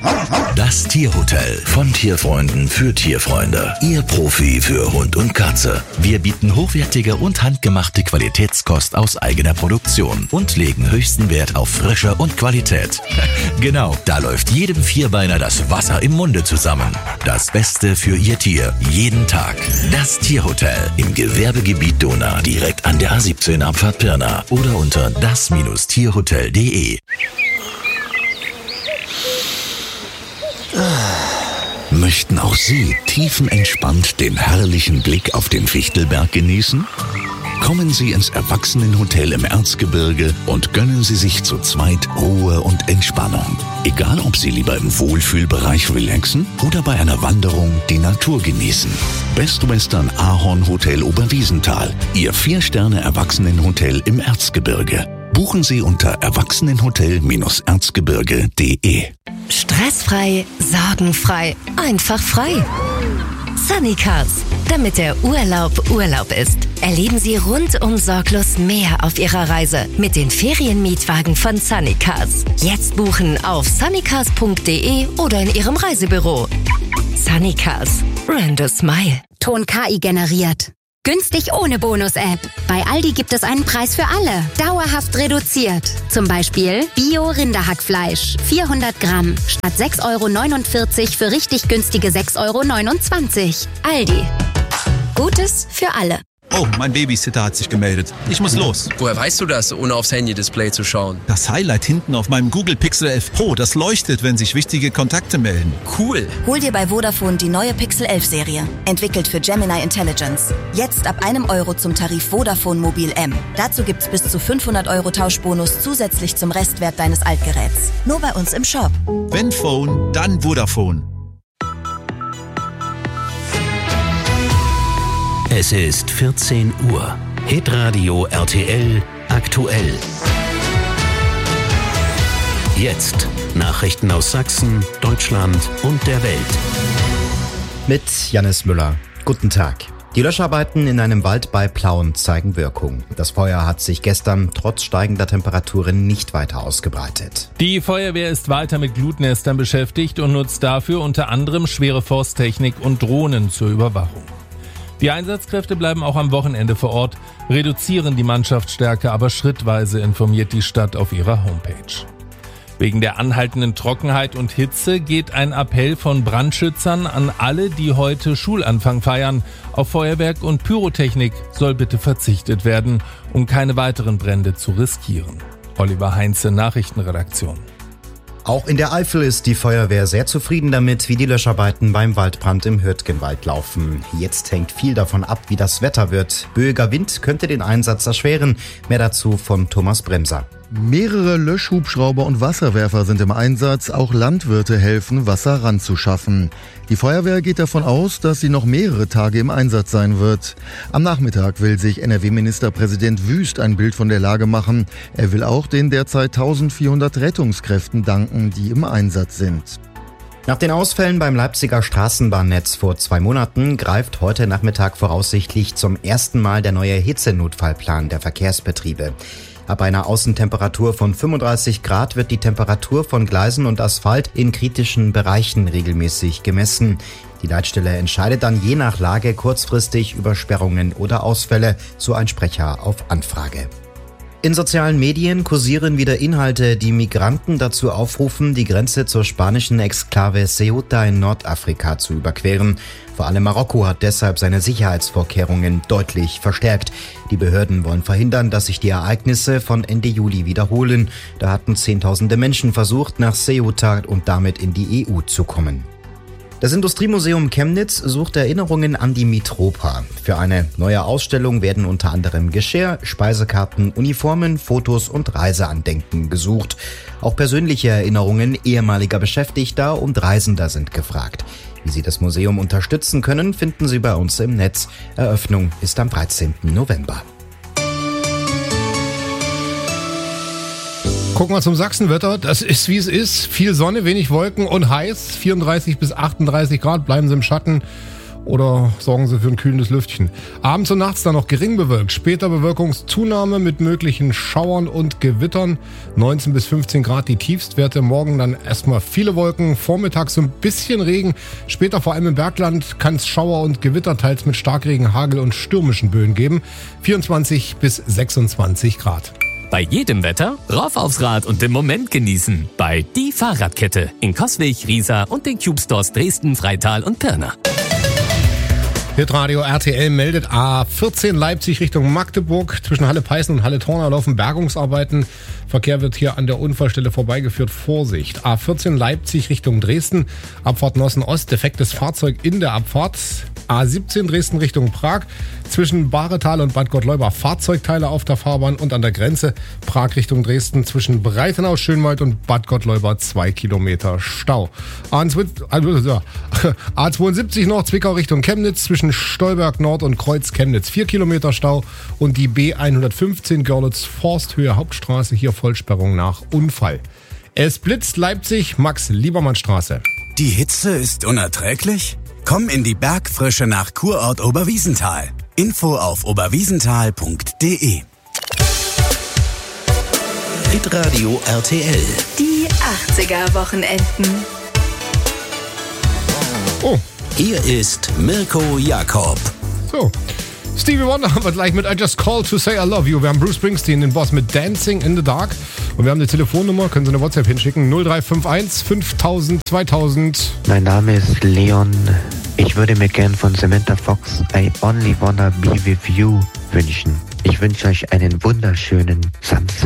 Das Tierhotel von Tierfreunden für Tierfreunde. Ihr Profi für Hund und Katze. Wir bieten hochwertige und handgemachte Qualitätskost aus eigener Produktion und legen höchsten Wert auf Frische und Qualität. Genau, da läuft jedem Vierbeiner das Wasser im Munde zusammen. Das Beste für Ihr Tier, jeden Tag. Das Tierhotel im Gewerbegebiet Donau, direkt an der A17 Abfahrt Pirna oder unter das-tierhotel.de. Möchten auch Sie tiefenentspannt den herrlichen Blick auf den Fichtelberg genießen? Kommen Sie ins Erwachsenenhotel im Erzgebirge und gönnen Sie sich zu zweit Ruhe und Entspannung. Egal, ob Sie lieber im Wohlfühlbereich relaxen oder bei einer Wanderung die Natur genießen. Best Western Ahorn Hotel Oberwiesenthal, Ihr 4-Sterne-Erwachsenenhotel im Erzgebirge. Buchen Sie unter erwachsenenhotel-erzgebirge.de. Stressfrei, sorgenfrei, einfach frei. Sunnycars, damit der Urlaub Urlaub ist. Erleben Sie rundum sorglos mehr auf Ihrer Reise mit den Ferienmietwagen von Sunnycars. Jetzt buchen auf sunnycars.de oder in Ihrem Reisebüro. Sunnycars, random smile. Ton KI generiert. Günstig ohne Bonus-App. Bei Aldi gibt es einen Preis für alle. Dauerhaft reduziert. Zum Beispiel Bio-Rinderhackfleisch. 400 Gramm. Statt 6,49 € für richtig günstige 6,29 €. Aldi. Gutes für alle. Oh, mein Babysitter hat sich gemeldet. Ich muss los. Woher weißt du das, ohne aufs Handy-Display zu schauen? Das Highlight hinten auf meinem Google Pixel 11 Pro, das leuchtet, wenn sich wichtige Kontakte melden. Cool. Hol dir bei Vodafone die neue Pixel 11 Serie. Entwickelt für Gemini Intelligence. Jetzt ab €1 zum Tarif Vodafone Mobil M. Dazu gibt's bis zu 500 € Tauschbonus zusätzlich zum Restwert deines Altgeräts. Nur bei uns im Shop. Wenn Phone, dann Vodafone. Es ist 14 Uhr. Hitradio RTL aktuell. Jetzt Nachrichten aus Sachsen, Deutschland und der Welt. Mit Jannis Müller. Guten Tag. Die Löscharbeiten in einem Wald bei Plauen zeigen Wirkung. Das Feuer hat sich gestern trotz steigender Temperaturen nicht weiter ausgebreitet. Die Feuerwehr ist weiter mit Glutnestern beschäftigt und nutzt dafür unter anderem schwere Forsttechnik und Drohnen zur Überwachung. Die Einsatzkräfte bleiben auch am Wochenende vor Ort, reduzieren die Mannschaftsstärke aber schrittweise, informiert die Stadt auf ihrer Homepage. Wegen der anhaltenden Trockenheit und Hitze geht ein Appell von Brandschützern an alle, die heute Schulanfang feiern. Auf Feuerwerk und Pyrotechnik soll bitte verzichtet werden, um keine weiteren Brände zu riskieren. Oliver Heinze, Nachrichtenredaktion. Auch in der Eifel ist die Feuerwehr sehr zufrieden damit, wie die Löscharbeiten beim Waldbrand im Hürtgenwald laufen. Jetzt hängt viel davon ab, wie das Wetter wird. Böiger Wind könnte den Einsatz erschweren. Mehr dazu von Thomas Bremser. Mehrere Löschhubschrauber und Wasserwerfer sind im Einsatz. Auch Landwirte helfen, Wasser ranzuschaffen. Die Feuerwehr geht davon aus, dass sie noch mehrere Tage im Einsatz sein wird. Am Nachmittag will sich NRW-Ministerpräsident Wüst ein Bild von der Lage machen. Er will auch den derzeit 1400 Rettungskräften danken, die im Einsatz sind. Nach den Ausfällen beim Leipziger Straßenbahnnetz vor 2 Monaten greift heute Nachmittag voraussichtlich zum ersten Mal der neue Hitzenotfallplan der Verkehrsbetriebe. Ab einer Außentemperatur von 35 Grad wird die Temperatur von Gleisen und Asphalt in kritischen Bereichen regelmäßig gemessen. Die Leitstelle entscheidet dann je nach Lage kurzfristig über Sperrungen oder Ausfälle, so ein Sprecher auf Anfrage. In sozialen Medien kursieren wieder Inhalte, die Migranten dazu aufrufen, die Grenze zur spanischen Exklave Ceuta in Nordafrika zu überqueren. Vor allem Marokko hat deshalb seine Sicherheitsvorkehrungen deutlich verstärkt. Die Behörden wollen verhindern, dass sich die Ereignisse von Ende Juli wiederholen. Da hatten Zehntausende Menschen versucht, nach Ceuta und damit in die EU zu kommen. Das Industriemuseum Chemnitz sucht Erinnerungen an die Mitropa. Für eine neue Ausstellung werden unter anderem Geschirr, Speisekarten, Uniformen, Fotos und Reiseandenken gesucht. Auch persönliche Erinnerungen ehemaliger Beschäftigter und Reisender sind gefragt. Wie Sie das Museum unterstützen können, finden Sie bei uns im Netz. Eröffnung ist am 13. November. Gucken wir zum Sachsenwetter. Das ist, wie es ist. Viel Sonne, wenig Wolken und heiß. 34 bis 38 Grad, bleiben Sie im Schatten. oder sorgen Sie für ein kühlendes Lüftchen. Abends und nachts dann noch gering bewölkt. Später Bewölkungszunahme mit möglichen Schauern und Gewittern. 19 bis 15 Grad die Tiefstwerte. Morgen dann erstmal viele Wolken. Vormittags so ein bisschen Regen. Später vor allem im Bergland kann es Schauer und Gewitter teils mit Starkregen, Hagel und stürmischen Böen geben. 24 bis 26 Grad. Bei jedem Wetter rauf aufs Rad und den Moment genießen. Bei Die Fahrradkette in Coswig, Riesa und den Cube Stores Dresden, Freital und Pirna. Hitradio RTL meldet A14 Leipzig Richtung Magdeburg. Zwischen Halle Peißen und Halle Torna laufen Bergungsarbeiten. Verkehr wird hier an der Unfallstelle vorbeigeführt. Vorsicht. A14 Leipzig Richtung Dresden. Abfahrt Nossen Ost. Defektes Fahrzeug in der Abfahrt. A17 Dresden Richtung Prag. Zwischen Bahretal und Bad Gottleuba Fahrzeugteile auf der Fahrbahn und an der Grenze Prag Richtung Dresden zwischen Breitenau, Schönwald und Bad Gottleuba 2 Kilometer Stau. A72 noch Zwickau Richtung Chemnitz zwischen Stolberg Nord und Kreuz Chemnitz 4 Kilometer Stau und die B115 Görlitz Forsthöhe Hauptstraße hier Vollsperrung nach Unfall. Es blitzt Leipzig Max-Liebermann-Straße. Die Hitze ist unerträglich? Komm in die Bergfrische nach Kurort Oberwiesenthal. Info auf oberwiesenthal.de. Hitradio RTL. Die 80er Wochenenden. Oh. Hier ist Mirko Jakob. So, Stevie Wonder haben wir gleich mit I Just Called to Say I Love You. Wir haben Bruce Springsteen, den Boss, mit Dancing in the Dark. Und wir haben eine Telefonnummer, können Sie eine WhatsApp hinschicken, 0351 5000 2000. Mein Name ist Leon. Ich würde mir gern von Samantha Fox I Only Wanna Be With You wünschen. Ich wünsche euch einen wunderschönen Samstag.